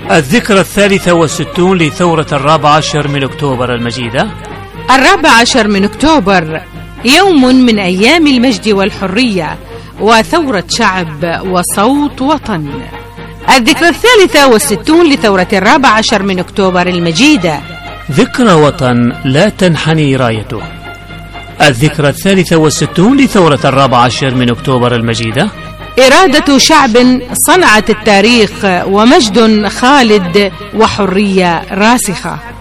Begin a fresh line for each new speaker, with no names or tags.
الذكرى 63 لثورة 14 من أكتوبر المجيدة.
14 من أكتوبر يوم من أيام المجد والحرية وثورة شعب وصوت وطن. الذكرى 63 لثورة 14 من أكتوبر المجيدة.
ذكرى وطن لا تنحني رايته. الذكرى 63 لثورة 14 من أكتوبر المجيدة.
إرادة شعب صنعت التاريخ ومجد خالد وحرية راسخة.